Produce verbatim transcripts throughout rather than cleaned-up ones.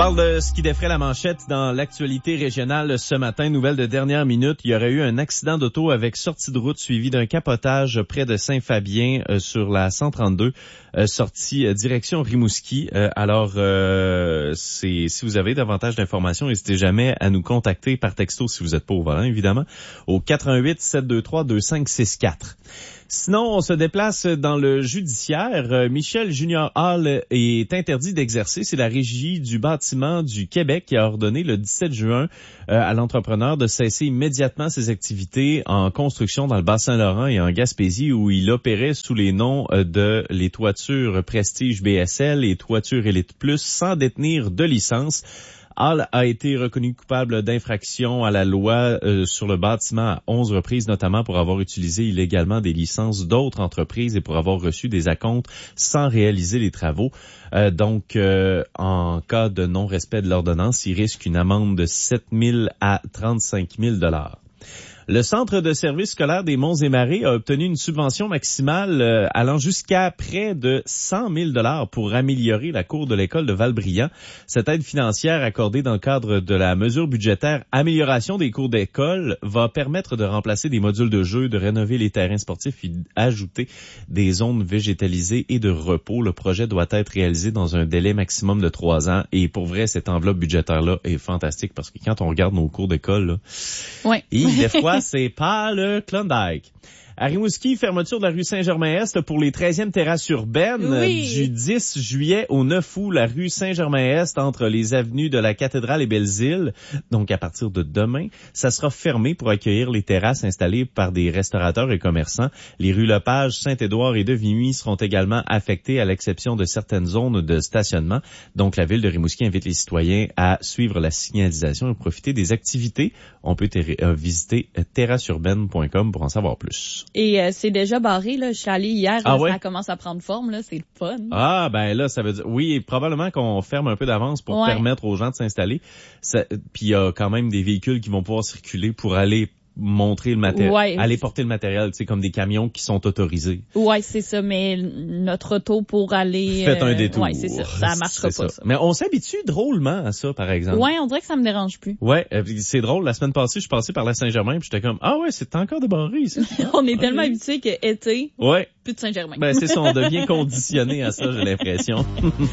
parle de ce qui défraie la manchette dans l'actualité régionale ce matin. Nouvelle de dernière minute, il y aurait eu un accident d'auto avec sortie de route suivi d'un capotage près de Saint-Fabien euh, sur la cent trente-deux, euh, sortie euh, direction Rimouski. Euh, alors, euh, c'est si vous avez davantage d'informations, n'hésitez jamais à nous contacter par texto si vous n'êtes pas au volant, évidemment, au quatre un huit, sept deux trois, deux cinq six quatre. Sinon, on se déplace dans le judiciaire. Michel Junior Hall est interdit d'exercer. C'est la Régie du bâtiment du Québec qui a ordonné le dix-sept juin euh, à l'entrepreneur de cesser immédiatement ses activités en construction dans le Bas-Saint-Laurent et en Gaspésie où il opérait sous les noms de les toitures Prestige B S L et toitures Elite Plus sans détenir de licence. Hall a été reconnu coupable d'infraction à la loi euh, sur le bâtiment à onze reprises, notamment pour avoir utilisé illégalement des licences d'autres entreprises et pour avoir reçu des acomptes sans réaliser les travaux. Euh, donc, euh, en cas de non-respect de l'ordonnance, il risque une amende de sept mille à trente-cinq mille dollars. Le Centre de services scolaires des Monts et Marais a obtenu une subvention maximale euh, allant jusqu'à près de cent mille dollars pour améliorer la cour de l'école de Valbriand. Cette aide financière accordée dans le cadre de la mesure budgétaire amélioration des cours d'école va permettre de remplacer des modules de jeu, de rénover les terrains sportifs et d'ajouter des zones végétalisées et de repos. Le projet doit être réalisé dans un délai maximum de trois ans et pour vrai, cette enveloppe budgétaire-là est fantastique parce que quand on regarde nos cours d'école, là, ouais. et des fois, c'est pas le Klondike. À Rimouski, fermeture de la rue Saint-Germain-Est pour les treizièmes terrasses urbaines. Oui. Du dix juillet au neuf août, la rue Saint-Germain-Est entre les avenues de la Cathédrale et Belles-Îles. Donc, à partir de demain, ça sera fermé pour accueillir les terrasses installées par des restaurateurs et commerçants. Les rues Lepage, Saint-Édouard et de Vimy seront également affectées à l'exception de certaines zones de stationnement. Donc, la ville de Rimouski invite les citoyens à suivre la signalisation et profiter des activités. On peut ter- euh, visiter terrasse urbaine point com pour en savoir plus. Et euh, c'est déjà barré, là. Je suis allée hier, ah là, ouais? Ça commence à prendre forme, là. C'est le fun. Ah, ben là, ça veut dire... Oui, probablement qu'on ferme un peu d'avance pour ouais. permettre aux gens de s'installer. Ça, puis il y a quand même des véhicules qui vont pouvoir circuler pour aller montrer le matériel, ouais. aller porter le matériel, tu sais, comme des camions qui sont autorisés. Ouais, c'est ça, mais notre auto pour aller... Faites euh, un détour. Ouais, c'est ça, ça marchera c'est pas, ça. ça. Mais on s'habitue drôlement à ça, par exemple. Ouais, on dirait que ça me dérange plus. Ouais, c'est drôle, la semaine passée, je suis passé par la Saint-Germain, puis j'étais comme, ah ouais, c'est encore débarré, ici. On est okay. tellement habitués que été... Ouais. Plus de Saint-Germain. Ben, c'est ça, on devient conditionné à ça, j'ai l'impression.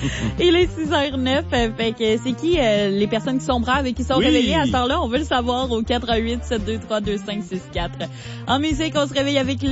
Il est six heures neuf, fait que c'est qui euh, les personnes qui sont braves et qui sont oui. réveillées à ce temps-là? On veut le savoir au quatre un huit, sept deux trois, deux cinq six quatre. En musique, on se réveille avec